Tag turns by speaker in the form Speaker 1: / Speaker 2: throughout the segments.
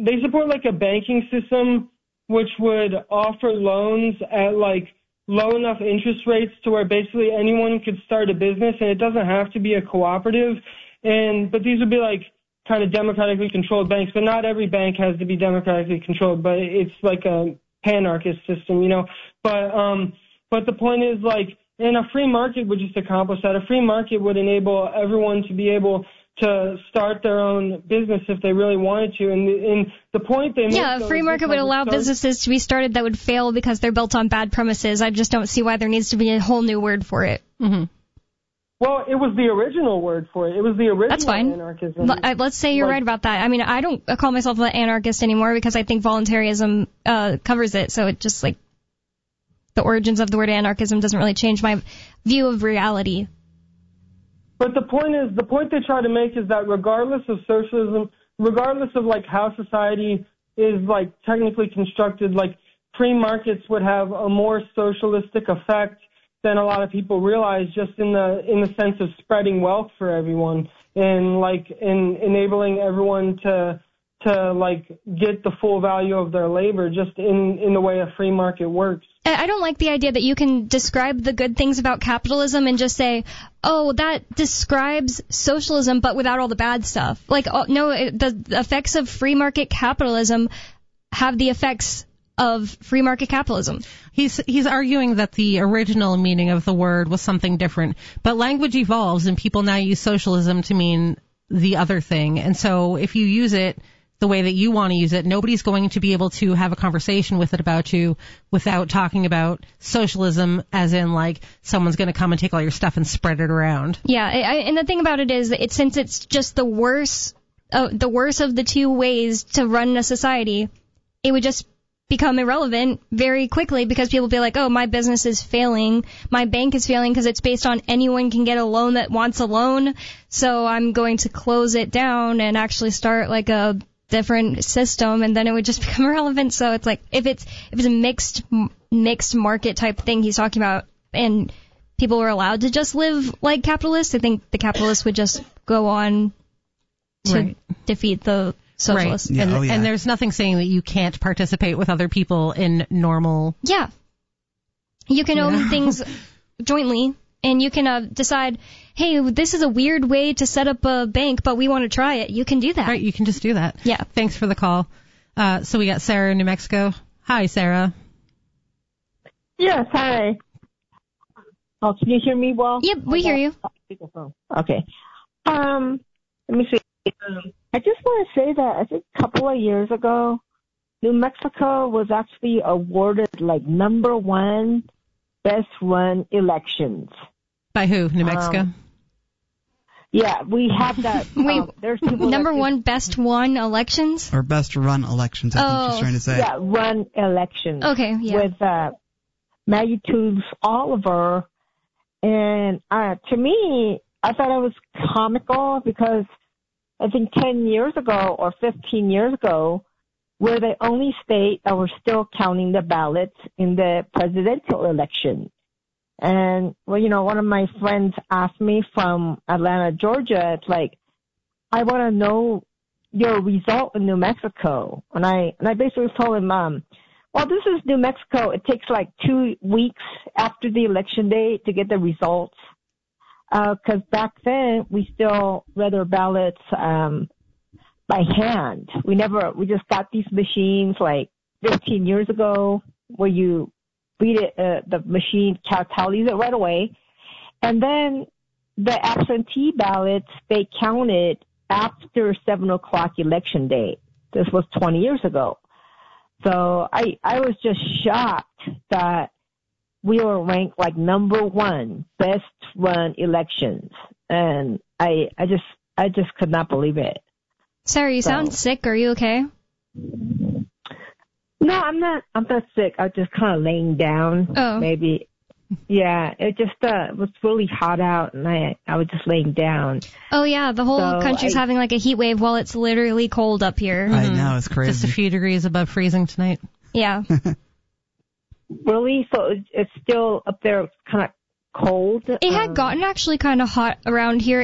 Speaker 1: like a banking system which would offer loans at like low enough interest rates to where basically anyone could start a business, and it doesn't have to be a cooperative. But these would be like kind of democratically controlled banks, but not every bank has to be democratically controlled, but it's like a panarchist system, you know. But the point is, like, and a free market would just accomplish that. A free market would enable everyone to be able to start their own business if they really wanted to. And the point they make...
Speaker 2: Yeah, a free market would allow businesses to be started that would fail because they're built on bad premises. I just don't see why there needs to be a whole new word for it.
Speaker 1: Mm-hmm. Well, it was the original word for it. It was the original
Speaker 2: That's fine.
Speaker 1: Anarchism.
Speaker 2: Let's say you're right about that. I mean, I don't call myself an anarchist anymore because I think voluntarism covers it. So it just, like, the origins of the word anarchism doesn't really change my view of reality.
Speaker 1: But the point they try to make is that regardless of socialism, regardless of, like, how society is, like, technically constructed, like, free markets would have a more socialistic effect than a lot of people realize, just in the sense of spreading wealth for everyone and like in enabling everyone to like get the full value of their labor, just in the way a free market works.
Speaker 2: I don't like the idea that you can describe the good things about capitalism and just say, oh, that describes socialism but without all the bad stuff. Like, no, the effects of free market capitalism have the effects of free market capitalism.
Speaker 3: He's arguing that the original meaning of the word was something different, but language evolves and people now use socialism to mean the other thing. And so if you use it the way that you want to use it, nobody's going to be able to have a conversation with it about you without talking about socialism as in like someone's going to come and take all your stuff and spread it around.
Speaker 2: Yeah, and the thing about it is that since it's just the worst of the two ways to run a society, it would just become irrelevant very quickly because people be like, oh, my business is failing, my bank is failing because it's based on anyone can get a loan that wants a loan, so I'm going to close it down and actually start like a different system, and then it would just become irrelevant. So it's like if it's a mixed market type thing he's talking about, and people were allowed to just live like capitalists, I think the capitalists would just go on to defeat the socialists.
Speaker 3: Right. Yeah, and there's nothing saying that you can't participate with other people in normal...
Speaker 2: Yeah. You can own things jointly, and you can decide, hey, this is a weird way to set up a bank, but we want to try it. You can do that.
Speaker 3: Right, you can just do that.
Speaker 2: Yeah.
Speaker 3: Thanks for the call. So we got Sarah in New Mexico. Hi, Sarah.
Speaker 4: Yes, hi. Oh, can you hear me well?
Speaker 2: Yep, we hear you.
Speaker 4: Okay. Let me see. I just want to say that I think a couple of years ago, New Mexico was actually awarded like #1 best run elections.
Speaker 3: By who? New Mexico?
Speaker 4: Yeah, we have that.
Speaker 2: Wait,
Speaker 4: there's people
Speaker 2: #1 best won elections?
Speaker 5: Or best run elections, I think she's trying to say.
Speaker 4: Yeah, run elections.
Speaker 2: Okay, yeah.
Speaker 4: With Maggie Toombs Oliver. And to me, I thought it was comical because I think 10 years ago or 15 years ago, we're the only state that were still counting the ballots in the presidential election. And, well, you know, one of my friends asked me from Atlanta, Georgia, it's like, I want to know your result in New Mexico. And I basically told him, well, this is New Mexico. It takes like 2 weeks after the election day to get the results. Because back then we still read our ballots by hand. We just got these machines like 15 years ago where you read it, the machine tallies it right away, and then the absentee ballots they counted after 7:00 election day. This was 20 years ago, so I was just shocked that we were ranked like #1 best run elections, and I just could not believe it.
Speaker 2: Sarah, you sound sick. Are you okay?
Speaker 4: No, I'm not sick. I was just kind of laying down.
Speaker 2: Oh.
Speaker 4: Maybe. Yeah, it just it was really hot out, and I was just laying down.
Speaker 2: Oh yeah, the whole country's having like a heat wave while it's literally cold up here.
Speaker 5: I know, it's crazy.
Speaker 3: Just a few degrees above freezing tonight.
Speaker 2: Yeah.
Speaker 4: Really? So it's still up there kind of cold?
Speaker 2: It had gotten actually kind of hot around here, and then there was just like this cold spell that came back, and now we're in abnormally cold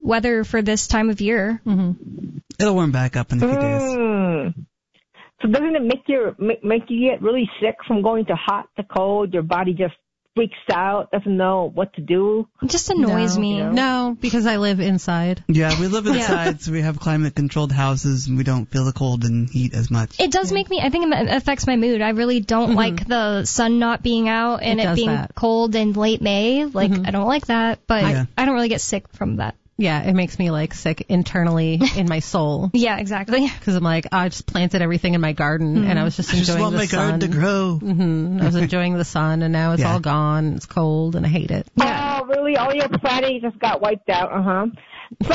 Speaker 2: weather for this time of year.
Speaker 3: Mm-hmm.
Speaker 5: It'll warm back up in a few days.
Speaker 4: So doesn't it make you get really sick from going to hot to cold? Your body just freaks out, doesn't know what to do.
Speaker 2: It just annoys me.
Speaker 4: You know?
Speaker 3: No, because I live inside.
Speaker 5: Yeah, we live inside, so we have climate-controlled houses, and we don't feel the cold and heat as much.
Speaker 2: It does make me, I think it affects my mood. I really don't like the sun not being out and it being cold in late May. Like, I don't like that, but I don't really get sick from that.
Speaker 3: Yeah, it makes me like sick internally in my soul.
Speaker 2: Yeah, exactly.
Speaker 3: Because I'm like, I just planted everything in my garden and I was just enjoying the sun.
Speaker 5: I just want my garden to grow.
Speaker 3: I was enjoying the sun and now it's all gone. It's cold and I hate it.
Speaker 4: Yeah. Oh, really? All your planting just got wiped out. So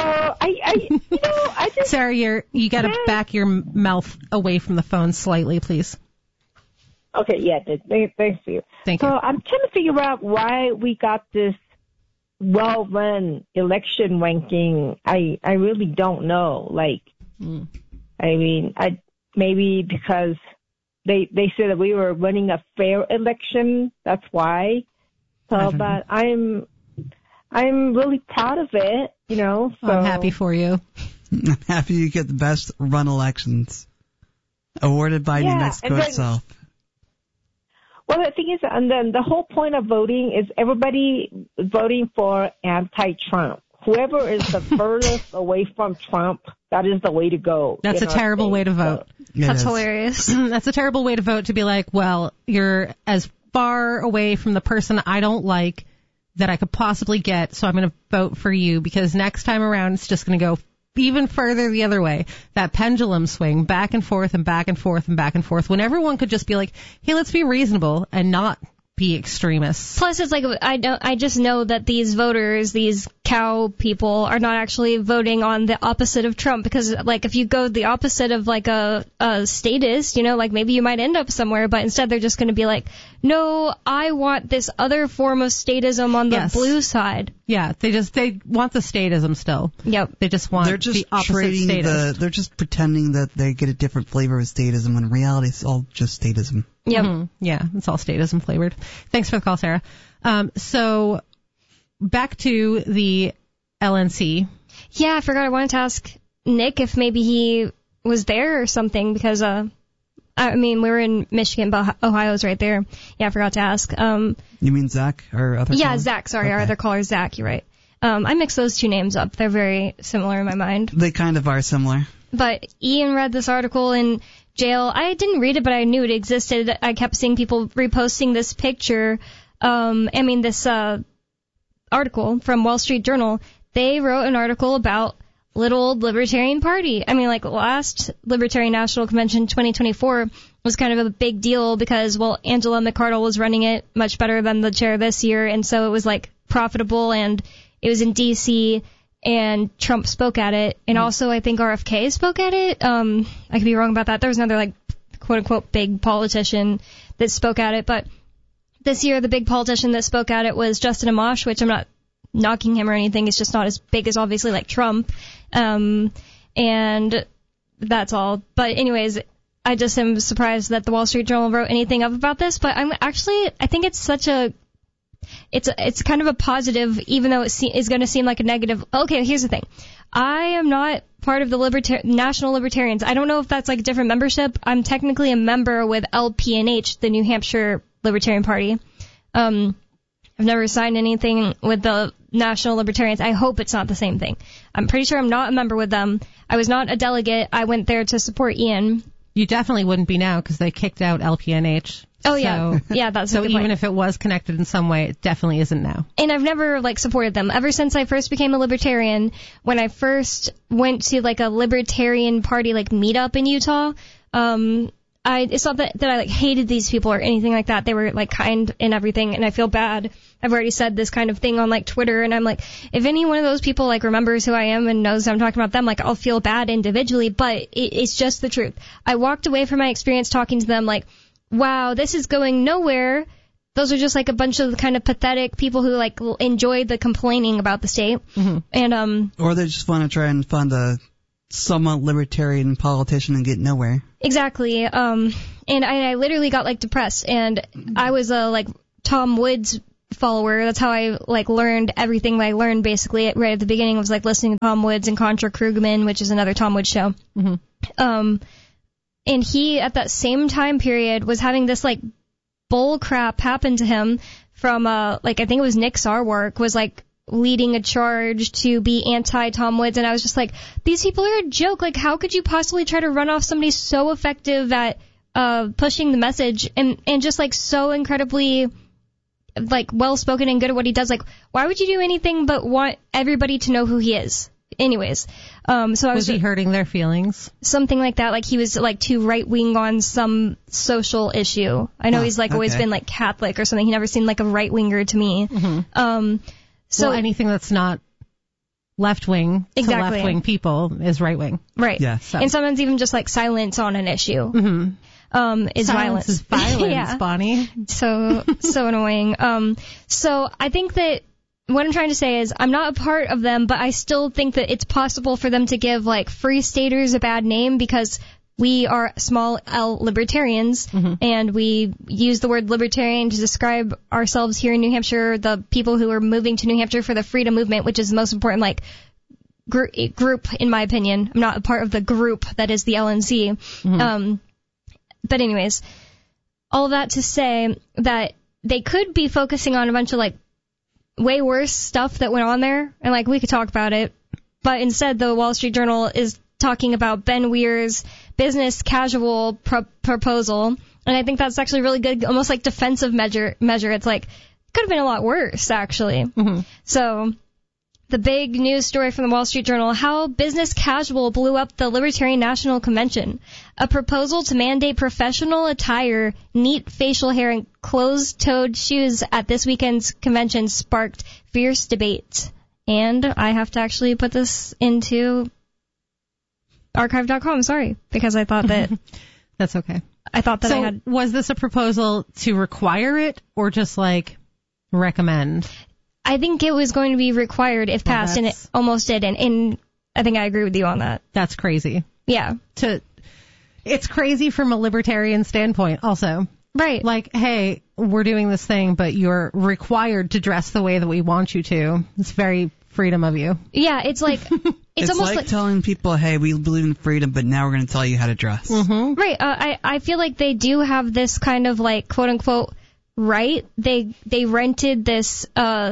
Speaker 4: I just.
Speaker 3: Sarah, you got to back your mouth away from the phone slightly, please.
Speaker 4: Okay, yeah, thanks you.
Speaker 3: Thank you.
Speaker 4: So I'm trying to figure out why we got this well-run election ranking. I really don't know. Like, I mean, maybe because they said that we were running a fair election. That's why. So, but I'm really proud of it. You know. So.
Speaker 3: I'm happy for you.
Speaker 5: I'm happy you get the best run elections awarded by New Mexico itself.
Speaker 4: Well, the thing is, and then the whole point of voting is everybody voting for anti-Trump. Whoever is the furthest away from Trump, that is the way to go.
Speaker 3: That's a terrible way to vote.
Speaker 2: That's hilarious.
Speaker 3: That's a terrible way to vote, to be like, well, you're as far away from the person I don't like that I could possibly get, so I'm going to vote for you, because next time around it's just going to go even further the other way. That pendulum swing back and forth and back and forth and back and forth, when everyone could just be like, hey, let's be reasonable and not be extremists.
Speaker 2: Plus, it's like, I just know that these voters, these cow people, are not actually voting on the opposite of Trump, because, like, if you go the opposite of, like, a statist, you know, like, maybe you might end up somewhere, but instead they're just going to be like, no, I want this other form of statism on the blue side.
Speaker 3: Yeah, they want the statism still.
Speaker 2: Yep.
Speaker 3: They just want the opposite statist.
Speaker 5: They're just pretending that they get a different flavor of statism, when in reality it's all just statism.
Speaker 2: Yep.
Speaker 3: Mm-hmm. Yeah, it's all statism flavored. Thanks for the call, Sarah. So back to the LNC.
Speaker 2: Yeah, I forgot. I wanted to ask Nick if maybe he was there or something, because I mean, we were in Michigan, but Ohio's right there. Yeah, I forgot to ask.
Speaker 5: You mean Zach, our other caller?
Speaker 2: Yeah, Zach. Sorry, our other caller is Zach. You're right. I mix those two names up. They're very similar in my mind.
Speaker 5: They kind of are similar.
Speaker 2: But Ian read this article in jail. I didn't read it, but I knew it existed. I kept seeing people reposting this picture. This article from Wall Street Journal. They wrote an article about little old Libertarian Party. I mean, like, last Libertarian National Convention 2024 was kind of a big deal because, well, Angela McArdle was running it much better than the chair this year, and so it was, like, profitable, and it was in D.C., and Trump spoke at it, and also I think RFK spoke at it. I could be wrong about that. There was another, like, quote-unquote big politician that spoke at it, but this year the big politician that spoke at it was Justin Amash, which I'm not knocking him or anything. It's just not as big as, obviously, like Trump. And that's all. But anyways, I just am surprised that the Wall Street Journal wrote anything up about this, but I think it's such it's kind of a positive, even though it's going to seem like a negative. Okay, here's the thing. I am not part of the National Libertarians. I don't know if that's like a different membership. I'm technically a member with LPNH, the New Hampshire Libertarian Party. I've never signed anything with the National Libertarians. I hope it's not the same thing. I'm pretty sure I'm not a member with them. I was not a delegate. I went there to support Ian.
Speaker 3: You definitely wouldn't be now because they kicked out LPNH.
Speaker 2: Oh, yeah. Yeah, that's a good point.
Speaker 3: So even if it was connected in some way, it definitely isn't now.
Speaker 2: And I've never, like, supported them. Ever since I first became a libertarian, when I first went to, like, a Libertarian Party, like, meetup in Utah, it's not that I, like, hated these people or anything like that. They were, like, kind and everything, and I feel bad. I've already said this kind of thing on, like, Twitter, and I'm like, if any one of those people, like, remembers who I am and knows I'm talking about them, like, I'll feel bad individually, but it's just the truth. I walked away from my experience talking to them, like, wow, this is going nowhere. Those are just, like, a bunch of kind of pathetic people who, like, enjoy the complaining about the state. Mm-hmm. And
Speaker 5: or they just want to try and fund a somewhat libertarian politician and get nowhere.
Speaker 2: Exactly. And I literally got, like, depressed. And I was a, like, Tom Woods follower. That's how I learned everything that I learned basically right at the beginning. Was listening to Tom Woods and Contra Krugman, which is another Tom Woods show. Mm-hmm. And he at that same time period was having this bull crap happen to him from I think it was Nick Sarwark was leading a charge to be anti Tom Woods, and I was just these people are a joke. How could you possibly try to run off somebody so effective at pushing the message and just so incredibly well spoken and good at what he does? Why would you do anything but want everybody to know who he is? Anyways, so I was
Speaker 3: he hurting their feelings?
Speaker 2: Something like that. He was too right wing on some social issue. I know he's always been Catholic or something. He never seemed like a right winger to me.
Speaker 3: Mm-hmm. So
Speaker 2: anything
Speaker 3: that's not left wing to left wing people is right wing.
Speaker 2: Right.
Speaker 5: Yeah.
Speaker 2: So. And sometimes even just silence on an issue.
Speaker 3: Mm-hmm.
Speaker 2: Is
Speaker 3: silence. Is violence,
Speaker 2: yeah.
Speaker 3: Bonnie.
Speaker 2: So annoying. So I think that what I'm trying to say is I'm not a part of them, but I still think that it's possible for them to give free staters a bad name because we are small L libertarians, mm-hmm. and we use the word libertarian to describe ourselves here in New Hampshire, the people who are moving to New Hampshire for the freedom movement, which is the most important group in my opinion. I'm not a part of the group that is the LNC. Mm-hmm. But anyways, all of that to say that they could be focusing on a bunch of way worse stuff that went on there, and we could talk about it, but instead the Wall Street Journal is talking about Ben Weir's business casual proposal, and I think that's actually really good, almost defensive measure. It's could have been a lot worse actually. Mm-hmm. So the big news story from the Wall Street Journal: how business casual blew up the Libertarian National Convention. A proposal to mandate professional attire, neat facial hair, and closed-toed shoes at this weekend's convention sparked fierce debate. And I have to actually put this into archive.com, sorry, because I thought that...
Speaker 3: That's okay.
Speaker 2: I thought that
Speaker 3: was this a proposal to require it, or just recommend?
Speaker 2: I think it was going to be required if passed, and it almost did, and I think I agree with you on that.
Speaker 3: That's crazy.
Speaker 2: Yeah.
Speaker 3: It's crazy from a libertarian standpoint also.
Speaker 2: Right.
Speaker 3: Hey, we're doing this thing, but you're required to dress the way that we want you to. It's very freedom of you.
Speaker 2: Yeah, it's it's almost
Speaker 5: telling people, hey, we believe in freedom, but now we're going to tell you how to dress.
Speaker 3: Mm-hmm.
Speaker 2: Right. I feel like they do have this kind of quote unquote right. They rented this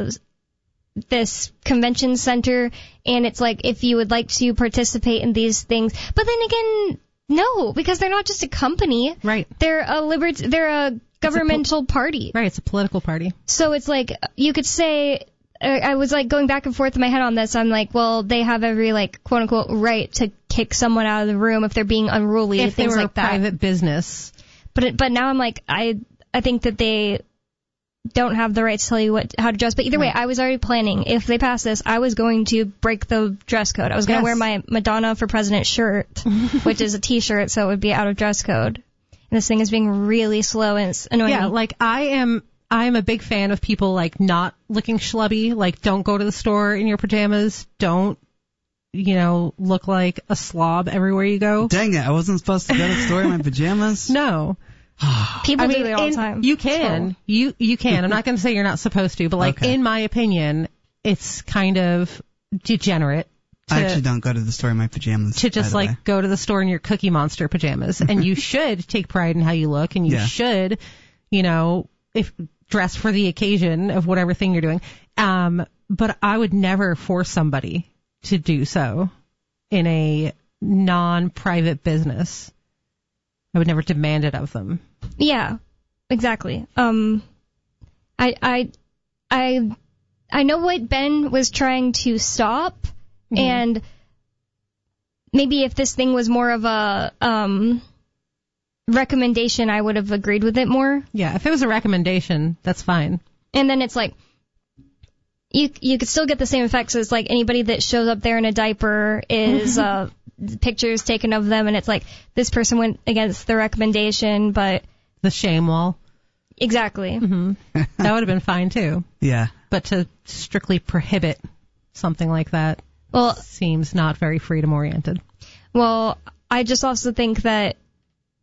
Speaker 2: convention center, and it's if you would like to participate in these things, but then again, no, because they're not just a company.
Speaker 3: Right.
Speaker 2: They're a governmental party.
Speaker 3: Right. It's a political party.
Speaker 2: So it's you could say. I was going back and forth in my head on this. I'm well, they have every quote unquote right to kick someone out of the room if they're being unruly,
Speaker 3: if
Speaker 2: things
Speaker 3: they were
Speaker 2: like that.
Speaker 3: Private business.
Speaker 2: But now I'm I think that they don't have the right to tell you how to dress. But either way, I was already planning. If they pass this, I was going to break the dress code. I was going to wear my Madonna for President shirt, which is a T-shirt, so it would be out of dress code. And this thing is being really slow, and it's annoying.
Speaker 3: Yeah, I'm a big fan of people not looking schlubby. Don't go to the store in your pajamas. Don't, look like a slob everywhere you go.
Speaker 5: Dang it, I wasn't supposed to go to the store in my pajamas?
Speaker 3: No.
Speaker 2: People do it all the time.
Speaker 3: You can. So. You can. I'm not going to say you're not supposed to, but in my opinion, it's kind of degenerate.
Speaker 5: I actually don't go to the store in my pajamas.
Speaker 3: To just go to the store in your Cookie Monster pajamas. And you should take pride in how you look, and you should, if dress for the occasion of whatever thing you're doing. But I would never force somebody to do so in a non-private business. I would never demand it of them.
Speaker 2: Yeah, exactly. I know what Ben was trying to stop, mm-hmm. and maybe if this thing was more of a recommendation, I would have agreed with it more.
Speaker 3: Yeah, if it was a recommendation, that's fine.
Speaker 2: And then it's you could still get the same effects as anybody that shows up there in a diaper is pictures taken of them, and it's this person went against the recommendation, but
Speaker 3: the shame wall.
Speaker 2: Exactly.
Speaker 3: Mm-hmm. That would have been fine too.
Speaker 5: Yeah.
Speaker 3: But to strictly prohibit something like that seems not very freedom oriented.
Speaker 2: Well, I just also think that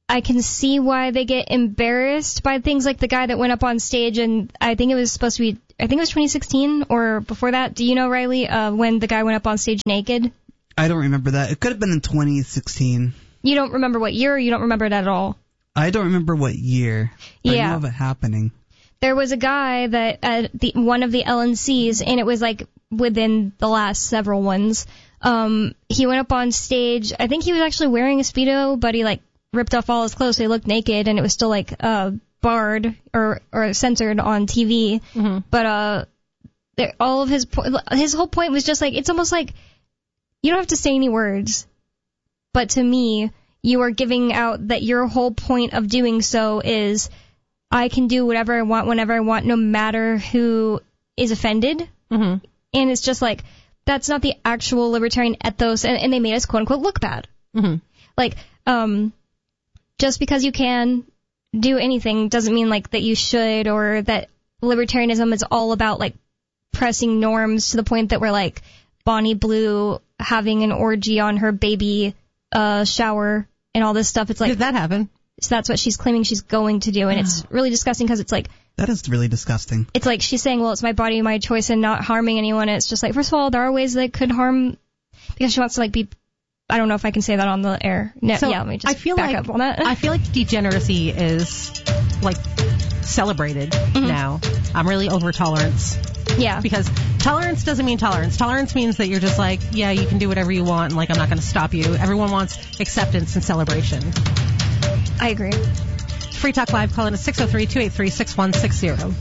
Speaker 2: I can see why they get embarrassed by things like the guy that went up on stage, and I think it was 2016 or before that. Do you know, Riley, when the guy went up on stage naked?
Speaker 5: I don't remember that. It could have been in 2016.
Speaker 2: You don't remember what year, or you don't remember it at all?
Speaker 5: I don't remember what year.
Speaker 2: Yeah.
Speaker 5: I know of it happening.
Speaker 2: There was a guy that at one of the LNCs, and it was like within the last several ones. He went up on stage. I think he was actually wearing a Speedo, but he like ripped off all his clothes, so he looked naked, and it was still like barred or censored on TV. Mm-hmm. But all of his whole point was just like, it's almost like you don't have to say any words, but to me, you are giving out that your whole point of doing so is, I can do whatever I want, whenever I want, no matter who is offended. Mm-hmm. And it's just like, that's not the actual libertarian ethos, and they made us, quote unquote, look bad. Mm-hmm. Like, just because you can do anything doesn't mean like that you should, or that libertarianism is all about like pressing norms to the point that we're like Bonnie Blue having an orgy on her baby shower and all this stuff. It's like,
Speaker 3: did that happen?
Speaker 2: So that's what she's claiming she's going to do, and it's really disgusting because it's like...
Speaker 5: That is really disgusting.
Speaker 2: It's like she's saying, well, it's my body, my choice, and not harming anyone. And it's just like, first of all, there are ways that could harm... Because she wants to, like, be... I don't know if I can say that on the air. No, so yeah, let me just back up on that.
Speaker 3: I feel like degeneracy is, like, celebrated now. I'm really over tolerance.
Speaker 2: Yeah.
Speaker 3: Because tolerance doesn't mean tolerance. Tolerance means that you're just like, yeah, you can do whatever you want, and, like, I'm not going to stop you. Everyone wants acceptance and celebration.
Speaker 2: I agree.
Speaker 3: Free Talk Live, call in at 603-283-6160.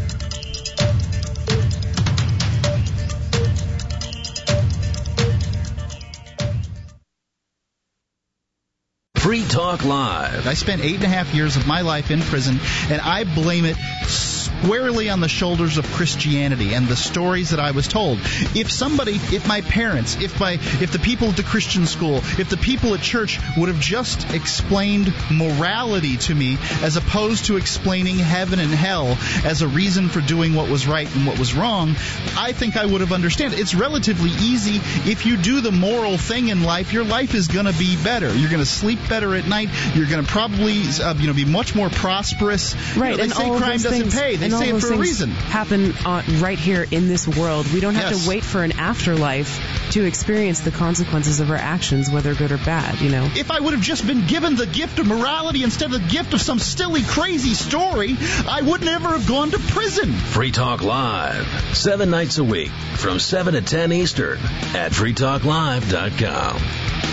Speaker 6: Free Talk Live.
Speaker 7: I spent 8.5 years of my life in prison, and I blame it squarely on the shoulders of Christianity and the stories that I was told. If my parents, if the people at the Christian school, if the people at church would have just explained morality to me as opposed to explaining heaven and hell as a reason for doing what was right and what was wrong, I think I would have understood. It's relatively easy. If you do the moral thing in life, your life is going to be better. You're going to sleep better at night. You're going to probably be much more prosperous.
Speaker 8: Right.
Speaker 7: They say crime doesn't pay. They say it for a reason.
Speaker 8: Happen right here in this world. We don't have to wait for an afterlife to experience the consequences of our actions, whether good or bad, you know.
Speaker 7: If I would have just been given the gift of morality instead of the gift of some silly, crazy story, I would never have gone to prison.
Speaker 6: Free Talk Live, 7 nights a week from 7 to 10 Eastern at freetalklive.com.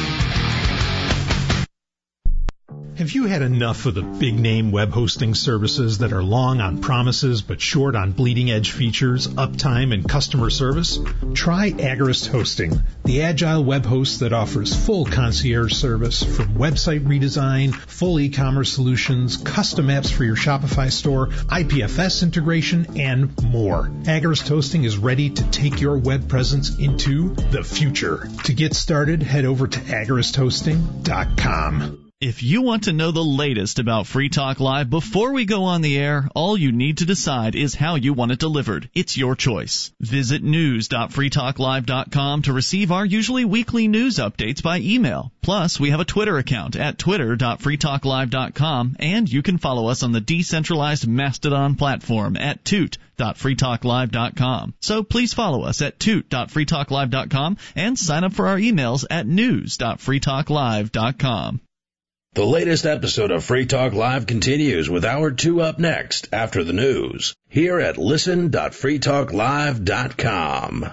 Speaker 9: Have you had enough of the big-name web hosting services that are long on promises but short on bleeding-edge features, uptime, and customer service? Try Agorist Hosting, the agile web host that offers full concierge service from website redesign, full e-commerce solutions, custom apps for your Shopify store, IPFS integration, and more. Agorist Hosting is ready to take your web presence into the future. To get started, head over to agoristhosting.com.
Speaker 10: If you want to know the latest about Free Talk Live before we go on the air, all you need to decide is how you want it delivered. It's your choice. Visit news.freetalklive.com to receive our usually weekly news updates by email. Plus, we have a Twitter account at twitter.freetalklive.com, and you can follow us on the decentralized Mastodon platform at toot.freetalklive.com. So please follow us at toot.freetalklive.com and sign up for our emails at news.freetalklive.com.
Speaker 6: The latest episode of Free Talk Live continues with Hour 2 up next after the news here at listen.freetalklive.com.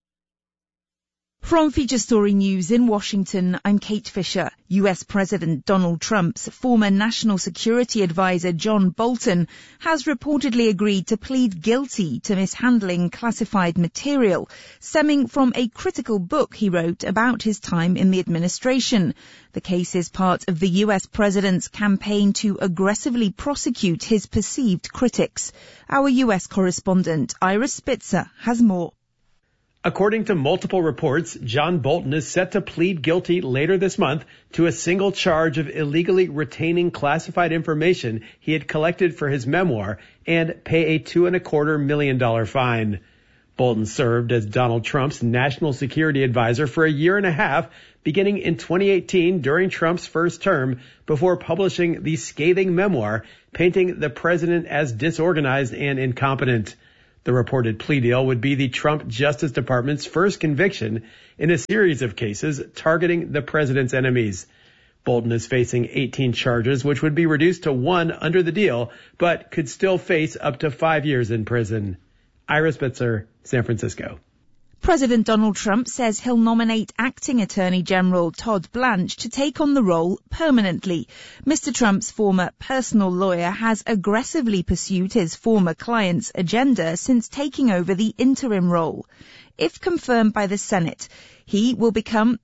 Speaker 11: From Feature Story News in Washington, I'm Kate Fisher. U.S. President Donald Trump's former national security advisor John Bolton has reportedly agreed to plead guilty to mishandling classified material stemming from a critical book he wrote about his time in the administration. The case is part of the U.S. president's campaign to aggressively prosecute his perceived critics. Our U.S. correspondent Ira Spitzer has more.
Speaker 12: According to multiple reports, John Bolton is set to plead guilty later this month to a single charge of illegally retaining classified information he had collected for his memoir and pay a $2.25 million fine. Bolton served as Donald Trump's national security advisor for a year and a half, beginning in 2018 during Trump's first term, before publishing the scathing memoir painting the president as disorganized and incompetent. The reported plea deal would be the Trump Justice Department's first conviction in a series of cases targeting the president's enemies. Bolton is facing 18 charges, which would be reduced to 1 under the deal, but could still face up to 5 years in prison. Ira Spitzer, San Francisco.
Speaker 11: President Donald Trump says he'll nominate Acting Attorney General Todd Blanche to take on the role permanently. Mr. Trump's former personal lawyer has aggressively pursued his former client's agenda since taking over the interim role. If confirmed by the Senate, he'll become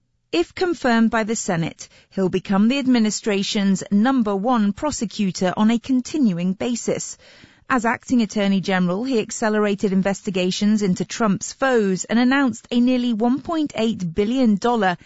Speaker 11: the administration's #1 prosecutor on a continuing basis. As Acting Attorney General, he accelerated investigations into Trump's foes and announced a nearly $1.8 billion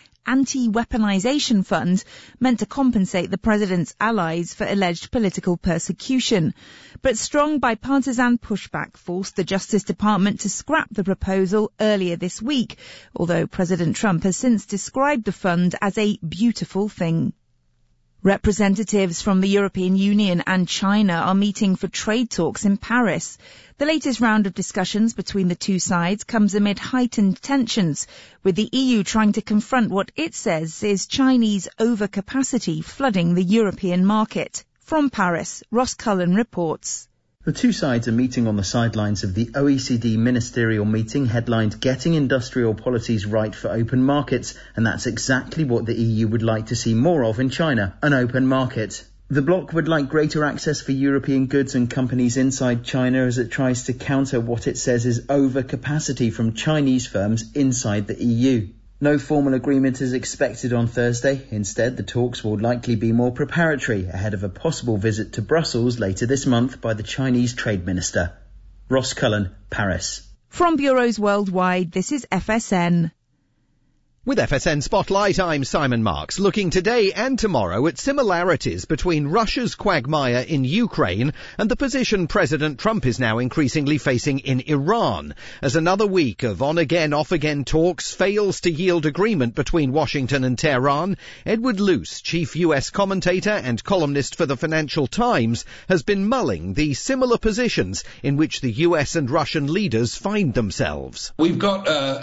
Speaker 11: anti-weaponization fund meant to compensate the president's allies for alleged political persecution. But strong bipartisan pushback forced the Justice Department to scrap the proposal earlier this week, although President Trump has since described the fund as a beautiful thing. Representatives from the European Union and China are meeting for trade talks in Paris. The latest round of discussions between the two sides comes amid heightened tensions, with the EU trying to confront what it says is Chinese overcapacity flooding the European market. From Paris, Ross Cullen reports.
Speaker 13: The two sides are meeting on the sidelines of the OECD ministerial meeting headlined Getting Industrial Policies Right for Open Markets, and that's exactly what the EU would like to see more of in China, an open market. The bloc would like greater access for European goods and companies inside China as it tries to counter what it says is overcapacity from Chinese firms inside the EU. No formal agreement is expected on Thursday. Instead, the talks will likely be more preparatory ahead of a possible visit to Brussels later this month by the Chinese Trade Minister. Ross Cullen, Paris.
Speaker 11: From bureaus worldwide, this is FSN.
Speaker 14: With FSN Spotlight, I'm Simon Marks, looking today and tomorrow at similarities between Russia's quagmire in Ukraine and the position President Trump is now increasingly facing in Iran, as another week of on-again, off-again talks fails to yield agreement between Washington and Tehran. Edward Luce, chief U.S. commentator and columnist for the Financial Times, has been mulling the similar positions in which the U.S. and Russian leaders find themselves.
Speaker 15: We've got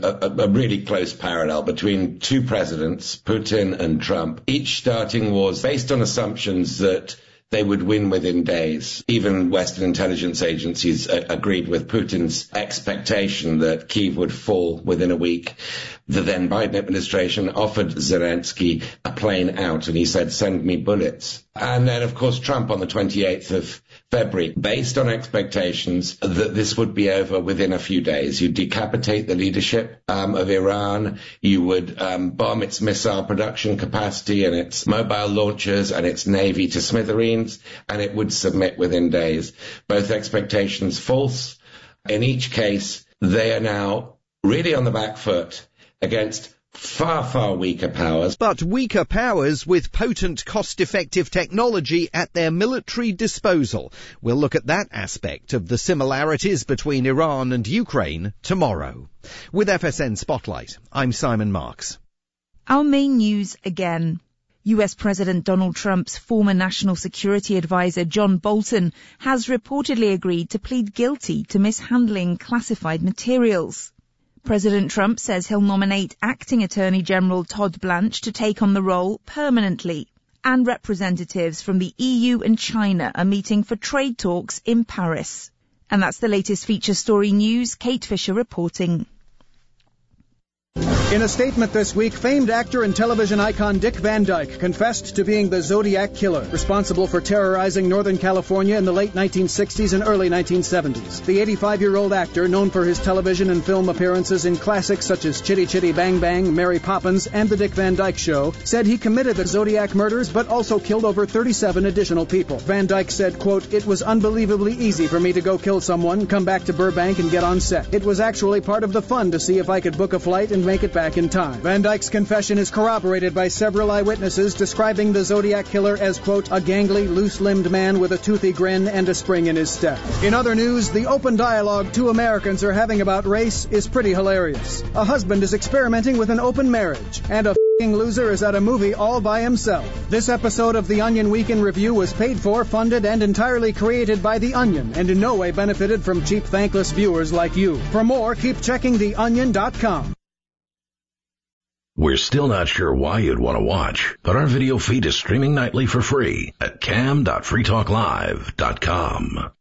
Speaker 15: a really close parallel between two presidents, Putin and Trump, each starting wars based on assumptions that they would win within days. Even Western intelligence agencies agreed with Putin's expectation that Kyiv would fall within a week. The then Biden administration offered Zelensky a plane out, and he said, "Send me bullets." And then, of course, Trump on the 28th of February, based on expectations that this would be over within a few days. You'd decapitate the leadership of Iran. You would bomb its missile production capacity and its mobile launchers and its navy to smithereens, and it would submit within days. Both expectations false. In each case, they are now really on the back foot against far, far weaker powers.
Speaker 14: But weaker powers with potent, cost-effective technology at their military disposal. We'll look at that aspect of the similarities between Iran and Ukraine tomorrow. With FSN Spotlight, I'm Simon Marks.
Speaker 11: Our main news again. US President Donald Trump's former national security advisor John Bolton has reportedly agreed to plead guilty to mishandling classified materials. President Trump says he'll nominate Acting Attorney General Todd Blanche to take on the role permanently. And representatives from the EU and China are meeting for trade talks in Paris. And that's the latest feature story news. Kate Fisher reporting.
Speaker 16: In a statement this week, famed actor and television icon Dick Van Dyke confessed to being the Zodiac Killer, responsible for terrorizing Northern California in the late 1960s and early 1970s. The 85-year-old actor, known for his television and film appearances in classics such as Chitty Chitty Bang Bang, Mary Poppins, and The Dick Van Dyke Show, said he committed the Zodiac murders but also killed over 37 additional people. Van Dyke said, quote, "It was unbelievably easy for me to go kill someone, come back to Burbank, and get on set. It was actually part of the fun to see if I could book a flight and make it back in time. Van Dyke's confession is corroborated by several eyewitnesses describing the Zodiac Killer as, quote, a gangly, loose-limbed man with a toothy grin and a spring in his step. In other news, the open dialogue two Americans are having about race is pretty hilarious. A husband is experimenting with an open marriage, and a f***ing loser is at a movie all by himself. This episode of The Onion Week in Review was paid for, funded, and entirely created by The Onion, and in no way benefited from cheap, thankless viewers like you. For more, keep checking TheOnion.com.
Speaker 6: We're still not sure why you'd want to watch, but our video feed is streaming nightly for free at cam.freetalklive.com.